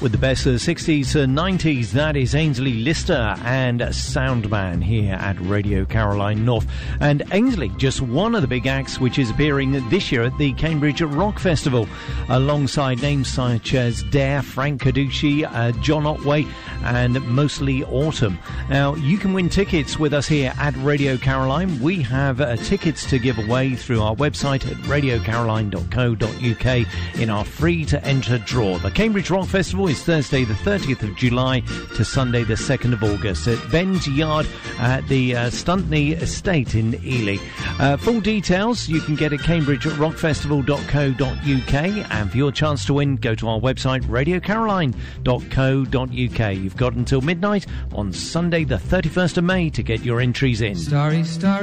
with the best of the 60s and 90s. That is Ainsley Lister and Soundman here at Radio Caroline North. And Ainsley, just one of the big acts which is appearing this year at the Cambridge Rock Festival, alongside names such as Dare, Frank Caducci, John Otway, and Mostly Autumn. Now, you can win tickets with us here at Radio Caroline. We have tickets to give away through our website at radiocaroline.co.uk in our free-to-enter draw. The Cambridge Rock Festival is Thursday the 30th of July to Sunday the 2nd of August at Ben's Yard at the Stuntney Estate in Ely. Full details you can get at cambridgerockfestival.co.uk, and for your chance to win, go to our website radiocaroline.co.uk. You've got until midnight on Sunday the 31st of May to get your entries in. Starry, starry